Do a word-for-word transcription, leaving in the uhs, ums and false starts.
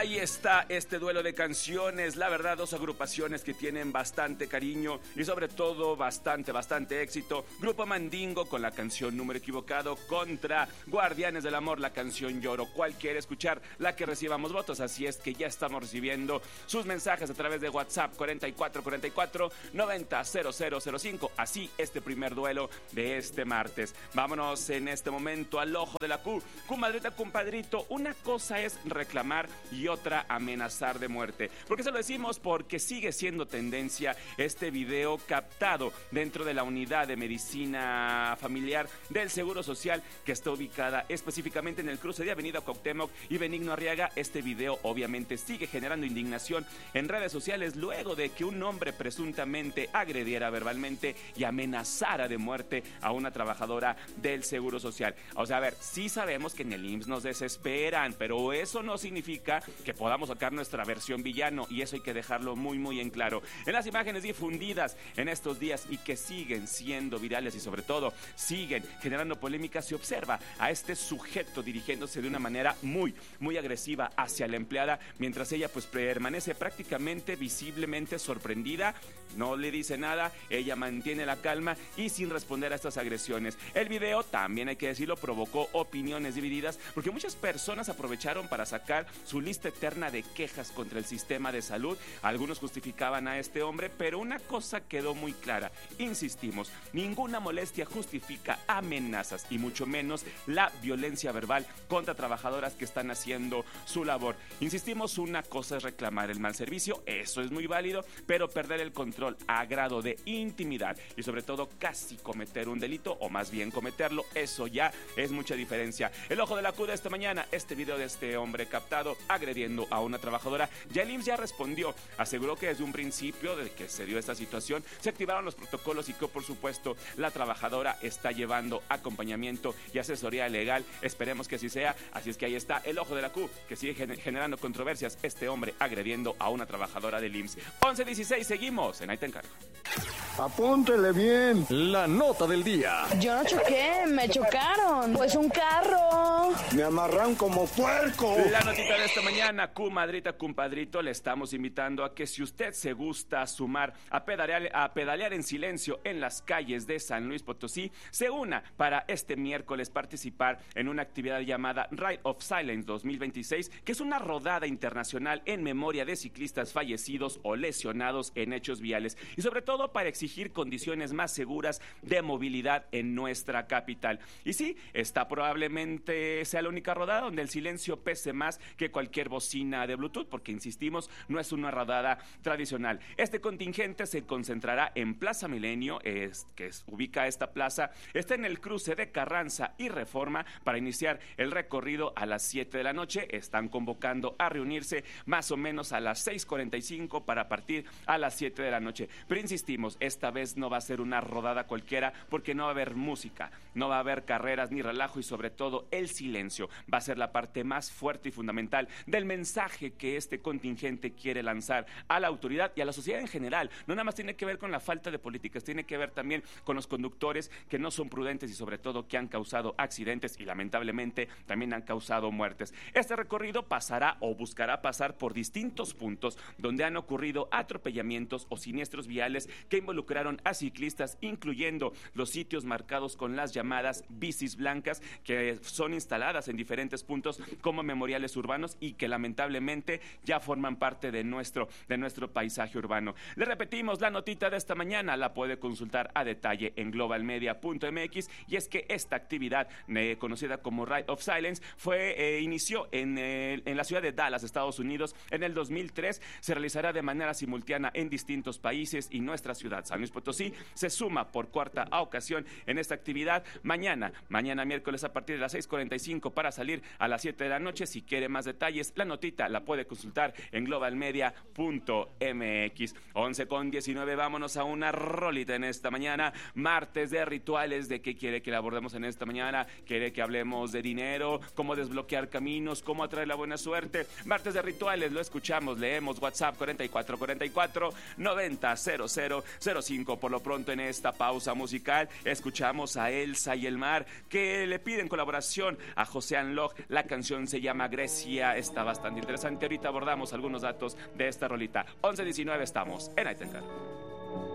Ahí está este duelo de canciones, la verdad, dos agrupaciones que tienen bastante cariño y sobre todo bastante, bastante éxito. Grupo Mandingo con la canción Número Equivocado contra Guardianes del Amor, la canción Lloro. ¿Cuál quiere escuchar? La que recibamos votos, así es que ya estamos recibiendo sus mensajes a través de WhatsApp cuarenta y cuatro cuarenta y cuatro noventa cero cero cero cinco. Así este primer duelo de este martes. Vámonos en este momento al ojo de la Q. Comadrita, compadrito, una cosa es reclamar y otra amenazar de muerte. ¿Por qué se lo decimos? Porque sigue siendo tendencia este video captado dentro de la unidad de medicina familiar del Seguro Social, que está ubicada específicamente en el cruce de Avenida Cuauhtémoc y Benigno Arriaga. Este video obviamente sigue generando indignación en redes sociales luego de que un hombre presuntamente agrediera verbalmente y amenazara de muerte a una trabajadora del Seguro Social. O sea, a ver, sí sabemos que en el I M S S nos desesperan, pero eso no significa que podamos sacar nuestra versión villano, y eso hay que dejarlo muy muy en claro. En las imágenes difundidas en estos días y que siguen siendo virales y sobre todo siguen generando polémica, se observa a este sujeto dirigiéndose de una manera muy muy agresiva hacia la empleada, mientras ella pues permanece prácticamente visiblemente sorprendida, no le dice nada, ella mantiene la calma y sin responder a estas agresiones. El video, también hay que decirlo, provocó opiniones divididas porque muchas personas aprovecharon para sacar su lista eterna de quejas contra el sistema de salud. Algunos justificaban a este hombre, pero una cosa quedó muy clara. Insistimos, ninguna molestia justifica amenazas y mucho menos la violencia verbal contra trabajadoras que están haciendo su labor. Insistimos, una cosa es reclamar el mal servicio, eso es muy válido, pero perder el control a grado de intimidad y sobre todo casi cometer un delito, o más bien cometerlo, eso ya es mucha diferencia. El ojo de la Q de esta mañana, este video de este hombre captado agrediendo a una trabajadora. Ya el I M S S ya respondió, aseguró que desde un principio de que se dio esta situación se activaron los protocolos y que por supuesto la trabajadora está llevando acompañamiento y asesoría legal. Esperemos que así sea. Así es que ahí está el ojo de la Q, que sigue generando controversias, este hombre agrediendo a una trabajadora del I M S S. once dieciséis, seguimos en Ahí te encargo. Apúntele bien. La nota del día. Yo no choqué, me chocaron. Pues un carro. Me amarran como puerco. La notita de esta mañana, comadrita, compadrito, le estamos invitando a que si usted se gusta sumar a pedalear, a pedalear en silencio en las calles de San Luis Potosí, se una para este miércoles participar en una actividad llamada Ride of Silence dos mil veintiséis, que es una rodada internacional en memoria de ciclistas fallecidos o lesionados en hechos viales y sobre todo para exigir condiciones más seguras de movilidad en nuestra capital. Y sí, esta probablemente sea la única rodada donde el silencio pese más que cualquier bocina de Bluetooth, porque insistimos, no es una rodada tradicional. Este contingente se concentrará en Plaza Milenio, es, que es, ubica esta plaza, está en el cruce de Carranza y Reforma para iniciar el recorrido a las siete de la noche. Están convocando a reunirse más o menos a las seis cuarenta y cinco para partir a las siete de la noche. Pero insistimos, esta vez no va a ser una rodada cualquiera porque no va a haber música, no va a haber carreras ni relajo y sobre todo el silencio va a ser la parte más fuerte y fundamental del mensaje que este contingente quiere lanzar a la autoridad y a la sociedad en general. No nada más tiene que ver con la falta de políticas, tiene que ver también con los conductores que no son prudentes y sobre todo que han causado accidentes y lamentablemente también han causado muertes. Este recorrido pasará o buscará pasar por distintos puntos donde han ocurrido atropellamientos o siniestros viales que involucraron a ciclistas, incluyendo los sitios marcados con las llamadas bicis blancas, que son instaladas en diferentes puntos como memoriales urbanos y que lamentablemente ya forman parte de nuestro, de nuestro paisaje urbano. Le repetimos, la notita de esta mañana la puede consultar a detalle en global media punto m x, y es que esta actividad eh, conocida como Ride of Silence fue, eh, inició en, eh, en la ciudad de Dallas, Estados Unidos, en el dos mil tres. Se realizará de manera simultánea en distintos países y nuestra ciudad, San Luis Potosí, se suma por cuarta ocasión en esta actividad. Mañana, mañana miércoles a partir de las seis cuarenta y cinco para salir a las siete de la noche. Si quiere más detalles, la notita la puede consultar en global media punto m x. once con diecinueve, vámonos a una rolita en esta mañana, martes de rituales. ¿De qué quiere que la abordemos en esta mañana? ¿Quiere que hablemos de dinero? ¿Cómo desbloquear caminos? ¿Cómo atraer la buena suerte? Martes de rituales, lo escuchamos, leemos WhatsApp cuarenta y cuatro cuarenta y cuatro noventa cero cero cero cinco. Por lo pronto, en esta pausa musical escuchamos a Elsa y el Mar, que le piden colaboración a José Anloj. La canción se llama Grecia, esta va bastante interesante. Ahorita abordamos algunos datos de esta rolita. once diecinueve estamos en Aitencar.